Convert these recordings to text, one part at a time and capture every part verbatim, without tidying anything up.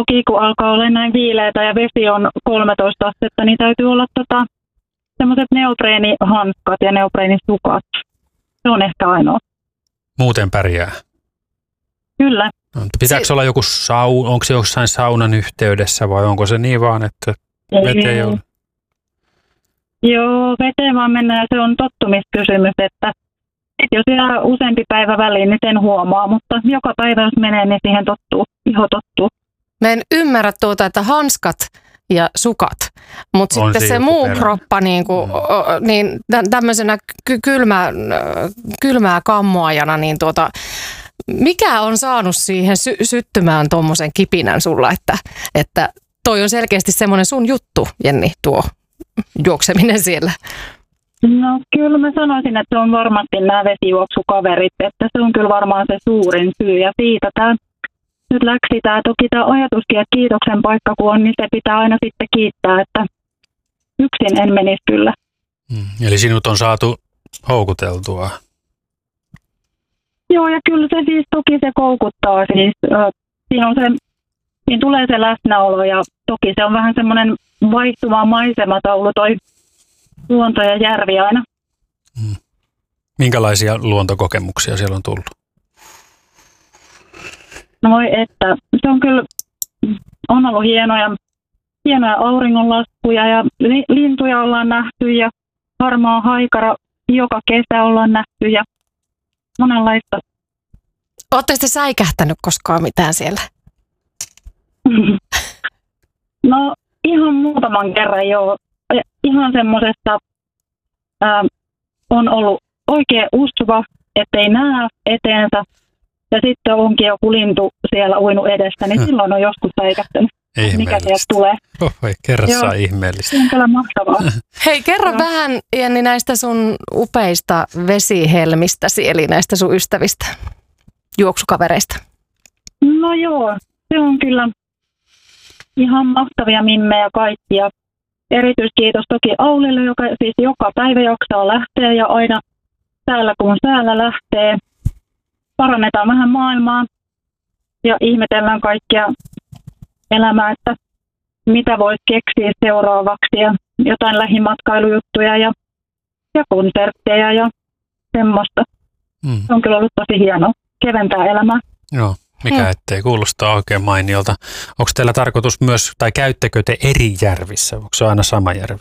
toki kun alkaa olla näin viileätä ja vesi on kolmetoista astetta, niin täytyy olla tota, semmoiset neopreenihanskat ja neopreenisukat. Se on ehkä ainoa. Muuten pärjää. Kyllä. No, pitääkö se... olla joku sauna, onko se jossain saunan yhteydessä vai onko se niin vaan, että vete ei ole? Joo, veteen vaan mennään ja se on tottumiskysymys, että jos jää useampi päivä väliin, niin sen huomaa, mutta joka päivä jos menee, niin siihen tottuu, iho tottuu. Mä en ymmärrä tuota, että hanskat ja sukat, mutta sitten se muu perä. kroppa niin, kuin, mm. niin tämmöisenä ky- kylmää, kylmää kammoajana, niin tuota, mikä on saanut siihen sy- syttymään tuommoisen kipinän sulla, että, että toi on selkeästi semmoinen sun juttu, Jenni, tuo juokseminen siellä? No kyllä mä sanoisin, että se on varmasti nämä vesijuoksukaverit, että se on kyllä varmaan se suurin syy ja siitä tämä nyt läksi tämä toki tämä ajatuskin, että kiitoksen paikka kun on, niin se pitää aina sitten kiittää, että yksin en menisi kyllä. Mm, eli sinut on saatu houkuteltua. Joo ja kyllä se siis toki se koukuttaa siis, äh, siinä on se, siinä tulee se läsnäolo ja toki se on vähän semmoinen vaihtuva maisemataulu toi luonto ja järvi aina. Mm. Minkälaisia luontokokemuksia siellä on tullut? No että se on kyllä, on ollut hienoja, hienoja auringonlaskuja ja li, lintuja ollaan nähty ja harmaa haikara joka kesä ollaan nähty ja monenlaista. Oletteko te säikähtänyt koskaan mitään siellä? No ihan muutaman kerran joo. Ihan semmoisesta ää, on ollut oikein uskova, ettei näe eteensä. Ja sitten onkin joku lintu siellä uinut edestä, niin silloin on joskus säikähtänyt, mikä sieltä tulee. Oh, voi kerrassaan ihmeellistä. Se on kyllä mahtavaa. Hei, kerro joo. vähän, Jenni, näistä sun upeista vesihelmistäsi, eli näistä sun ystävistä, juoksukavereista. No joo, se on kyllä ihan mahtavia mimmejä kaikkia. Erityiskiitos toki Aulille, joka siis joka päivä jaksaa lähteä ja aina täällä kun säällä lähtee. Parannetaan vähän maailmaa ja ihmetellään kaikkia elämää, että mitä voisi keksiä seuraavaksi ja jotain lähimatkailujuttuja ja, ja konsertteja ja semmoista. Mm. Se on kyllä ollut tosi hienoa, keventää elämää. Joo, mikä mm. ettei kuulostaa oikein mainiolta. Onko teillä tarkoitus myös, tai käyttekö te eri järvissä? Onko se aina sama järvi?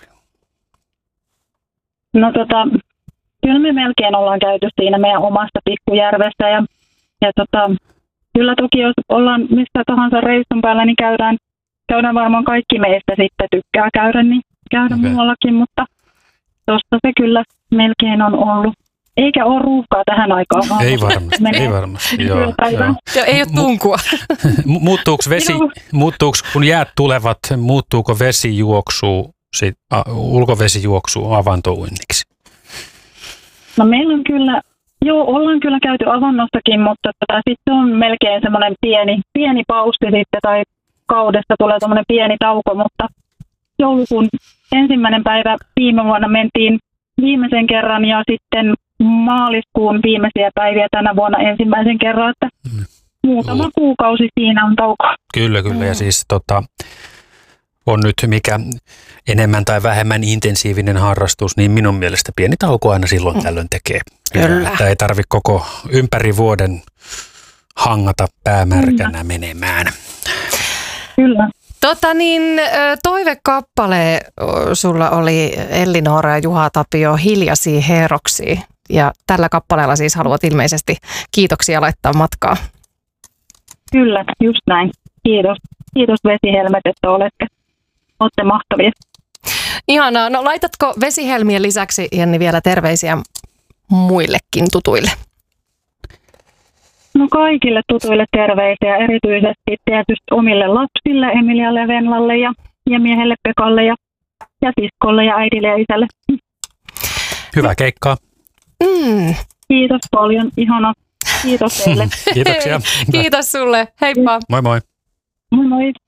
No tota... Kyllä me melkein ollaan käyty siinä meidän omasta pikkujärvessä ja, ja tota, kyllä toki jos ollaan mistä tahansa reissun päällä, niin käydään, käydään varmaan kaikki meistä sitten tykkää käydä, niin käydä okay. muuallakin, mutta tuosta se kyllä melkein on ollut. Eikä ole ruuhkaa tähän aikaan. Ei varmasti, ei varmasti. Joo, joo. Ja ei ole tunkua. Muuttuuko vesi, muuttuuko, kun jäät tulevat, muuttuuko vesijuoksu, sit, a, ulkovesijuoksu avantouinniksi? No meillä on kyllä, joo, ollaan kyllä käyty avannossakin, mutta tota, sitten on melkein semmoinen pieni, pieni pausti sitten, tai kaudesta tulee semmoinen pieni tauko, mutta joulukuun ensimmäinen päivä viime vuonna mentiin viimeisen kerran ja sitten maaliskuun viimeisiä päiviä tänä vuonna ensimmäisen kerran, että mm. muutama Joo. kuukausi siinä on tauko. Kyllä, kyllä, ja siis tota... on nyt mikä enemmän tai vähemmän intensiivinen harrastus, niin minun mielestä pieni tauko aina silloin tällöin tekee. Kyllä. Että ei tarvitse koko ympäri vuoden hangata päämärkänä Kyllä. menemään. Kyllä. Tota niin, toivekappale sulla oli Elli-Noora ja Juha Tapio Hiljaisia heroksia. Ja tällä kappaleella siis haluat ilmeisesti kiitoksia laittaa matkaa. Kyllä, just näin. Kiitos. Kiitos Vesihelmet, että olette. Olette mahtavia. Ihanaa. No laitatko Vesihelmien lisäksi, Jenni, vielä terveisiä muillekin tutuille? No kaikille tutuille terveisiä, erityisesti tietysti omille lapsille, Emilialle ja Venlalle ja, ja miehelle Pekalle ja, ja siskolle ja äidille ja isälle. Hyvää keikkaa. Mm. Kiitos paljon, ihana. Kiitos teille. Kiitoksia. Kiitos sulle. Heippa. Moi moi. Moi moi.